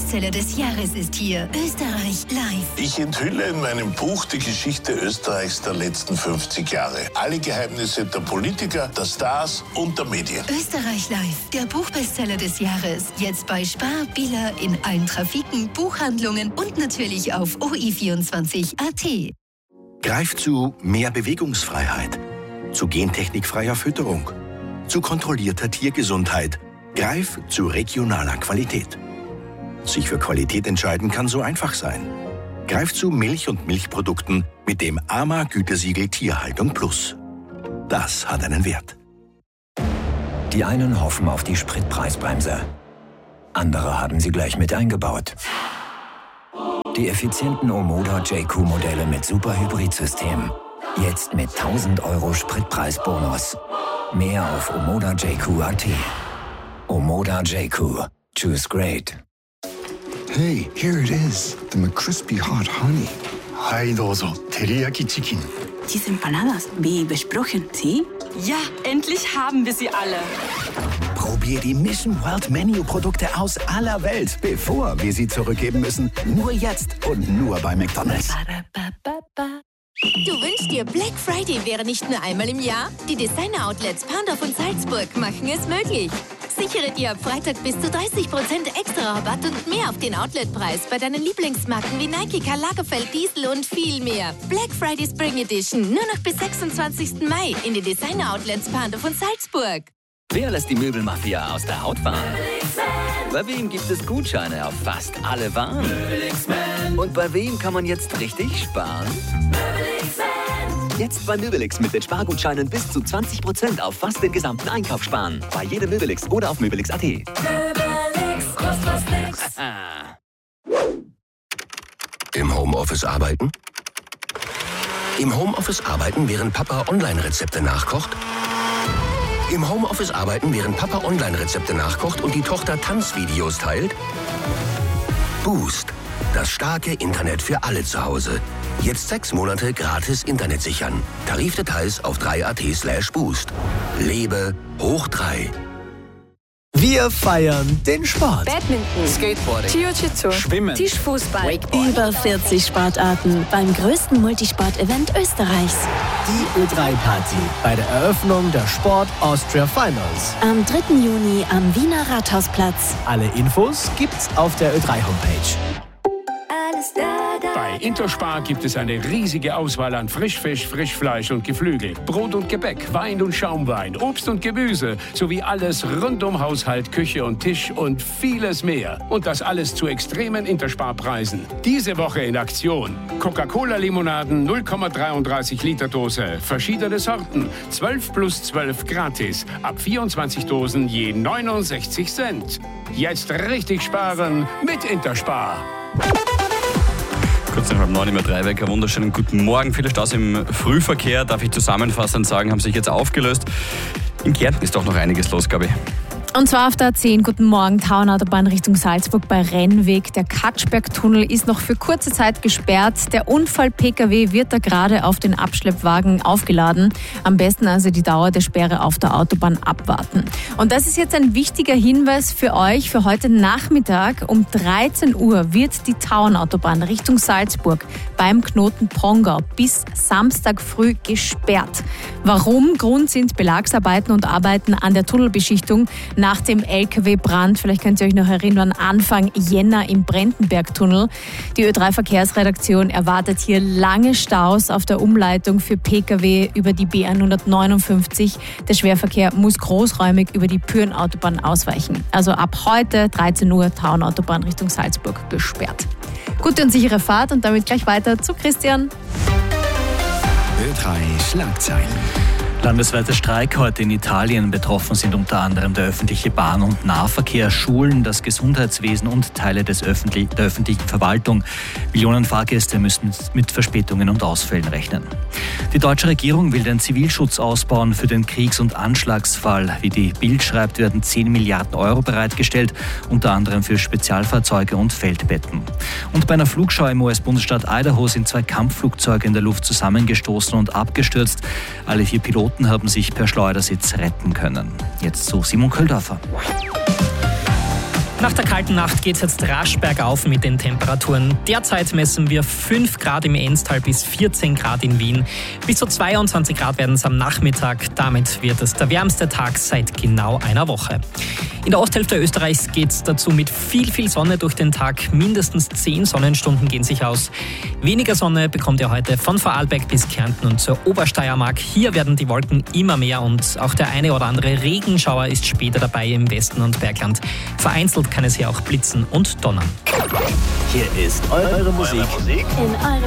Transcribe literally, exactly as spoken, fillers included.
Buchbestseller des Jahres ist hier. Österreich live. Ich enthülle in meinem Buch die Geschichte Österreichs der letzten fünfzig Jahre. Alle Geheimnisse der Politiker, der Stars und der Medien. Österreich live, der Buchbestseller des Jahres. Jetzt bei Spar, Billa, in allen Trafiken, Buchhandlungen und natürlich auf O I vierundzwanzig Punkt A T. Greift zu mehr Bewegungsfreiheit, zu gentechnikfreier Fütterung, zu kontrollierter Tiergesundheit. Greif zu regionaler Qualität. Sich für Qualität entscheiden kann so einfach sein. Greif zu Milch und Milchprodukten mit dem A M A-Gütesiegel Tierhaltung Plus. Das hat einen Wert. Die einen hoffen auf die Spritpreisbremse. Andere haben sie gleich mit eingebaut. Die effizienten Omoda J Q-Modelle mit Super-Hybrid-System. Jetzt mit tausend Euro Spritpreisbonus. Mehr auf omoda j q punkt a t. Omoda J Q. Choose great. Hey, here it is. The McCrispy Hot Honey. Hi, dozo. Teriyaki Chicken. Diese Empanadas, wie besprochen, ¿sí? Ja, endlich haben wir sie alle. Probier die Mission World Menu Produkte aus aller Welt, bevor wir sie zurückgeben müssen. Nur jetzt und nur bei McDonald's. Du wünschst dir, Black Friday wäre nicht nur einmal im Jahr? Die Designer-Outlets Pandorf und Salzburg machen es möglich. Sichere dir ab Freitag bis zu dreißig Prozent extra Rabatt und mehr auf den Outletpreis bei deinen Lieblingsmarken wie Nike, Karl Lagerfeld, Diesel und viel mehr. Black Friday Spring Edition nur noch bis sechsundzwanzigsten Mai in den Designer-Outlets Pandorf und Salzburg. Wer lässt die Möbelmafia aus der Haut fahren? Bei wem gibt es Gutscheine auf fast alle Waren? Und bei wem kann man jetzt richtig sparen? Jetzt bei Möbelix mit den Spargutscheinen bis zu zwanzig Prozent auf fast den gesamten Einkauf sparen. Bei jedem Möbelix oder auf möbelix punkt a t. Möbelix, kost was nix. Im Homeoffice arbeiten? Im Homeoffice arbeiten, während Papa Online-Rezepte nachkocht? Im Homeoffice arbeiten, während Papa Online-Rezepte nachkocht und die Tochter Tanzvideos teilt? Boost. Das starke Internet für alle zu Hause. Jetzt sechs Monate gratis Internet sichern. Tarifdetails auf drei punkt a t slash boost. Lebe hoch drei. Wir feiern den Sport. Badminton, Skateboarding, Jiu-Jitsu, Schwimmen, Tischfußball, Wakeboard. Über vierzig Sportarten beim größten Multisport-Event Österreichs. Die Ö drei Party bei der Eröffnung der Sport Austria Finals. Am dritten Juni am Wiener Rathausplatz. Alle Infos gibt's auf der Ö drei Homepage. Alles da, da. Bei Interspar gibt es eine riesige Auswahl an Frischfisch, Frischfleisch und Geflügel, Brot und Gebäck, Wein und Schaumwein, Obst und Gemüse sowie alles rund um Haushalt, Küche und Tisch und vieles mehr. Und das alles zu extremen Interspar-Preisen. Diese Woche in Aktion: Coca-Cola-Limonaden null Komma dreiunddreißig Liter Dose, verschiedene Sorten, zwölf plus zwölf gratis, ab vierundzwanzig Dosen je neunundsechzig Cent. Jetzt richtig sparen mit Interspar. Kurz nach halb neun im Dreiwerk, einen wunderschönen guten Morgen. Viele Staus im Frühverkehr, darf ich zusammenfassend sagen, haben sich jetzt aufgelöst. In Kärnten ist doch noch einiges los, glaube ich. Und zwar auf der A zehn, guten Morgen, Tauernautobahn Richtung Salzburg bei Rennweg. Der Katschbergtunnel ist noch für kurze Zeit gesperrt. Der Unfall-P K W wird da gerade auf den Abschleppwagen aufgeladen. Am besten also die Dauer der Sperre auf der Autobahn abwarten. Und das ist jetzt ein wichtiger Hinweis für euch. Für heute Nachmittag um dreizehn Uhr wird die Tauernautobahn Richtung Salzburg beim Knoten Pongau bis Samstag früh gesperrt. Warum? Grund sind Belagsarbeiten und Arbeiten an der Tunnelbeschichtung nach dem L K W-Brand. Vielleicht könnt ihr euch noch erinnern, Anfang Jänner im Brentenbergtunnel. Die Ö drei Verkehrsredaktion erwartet hier lange Staus auf der Umleitung für P K W über die B hundertneunundfünfzig. Der Schwerverkehr muss großräumig über die Pyrenautobahn ausweichen. Also ab heute dreizehn Uhr Tauernautobahn Richtung Salzburg gesperrt. Gute und sichere Fahrt und damit gleich weiter zu Christian. Ö drei Schlagzeilen. Landesweiter Streik heute in Italien. Betroffen sind unter anderem der öffentliche Bahn- und Nahverkehr, Schulen, das Gesundheitswesen und Teile des öffentlich, der öffentlichen Verwaltung. Millionen Fahrgäste müssen mit Verspätungen und Ausfällen rechnen. Die deutsche Regierung will den Zivilschutz ausbauen für den Kriegs- und Anschlagsfall. Wie die Bild schreibt, werden zehn Milliarden Euro bereitgestellt, unter anderem für Spezialfahrzeuge und Feldbetten. Und bei einer Flugschau im U S-Bundesstaat Idaho sind zwei Kampfflugzeuge in der Luft zusammengestoßen und abgestürzt. Alle vier Piloten haben sich per Schleudersitz retten können. Jetzt zu Simon Köldorfer. Nach der kalten Nacht geht es jetzt rasch bergauf mit den Temperaturen. Derzeit messen wir fünf Grad im Enstal bis vierzehn Grad in Wien. Bis zu zweiundzwanzig Grad werden es am Nachmittag. Damit wird es der wärmste Tag seit genau einer Woche. In der Osthälfte Österreichs geht es dazu mit viel, viel Sonne durch den Tag. Mindestens zehn Sonnenstunden gehen sich aus. Weniger Sonne bekommt ihr heute von Vorarlberg bis Kärnten und zur Obersteiermark. Hier werden die Wolken immer mehr und auch der eine oder andere Regenschauer ist später dabei im Westen und Bergland. Vereinzelt kann es hier auch blitzen und donnern. Hier ist eure Musik in eurem